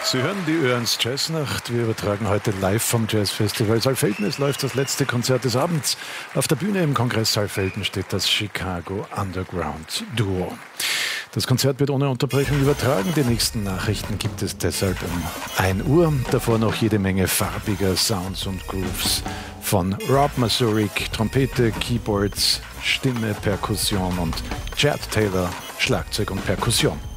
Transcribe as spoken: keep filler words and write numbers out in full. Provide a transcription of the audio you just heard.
Sie hören die Ö-eins Jazznacht. Wir übertragen heute live vom Jazzfestival Saalfelden. Es läuft das letzte Konzert des Abends. Auf der Bühne im Kongress Saalfelden steht das Chicago Underground Duo. Das Konzert wird ohne Unterbrechung übertragen. Die nächsten Nachrichten gibt es deshalb um ein Uhr. Davor noch jede Menge farbiger Sounds und Grooves von Rob Masurik, Trompete, Keyboards, Stimme, Perkussion und Chad Taylor, Schlagzeug und Perkussion.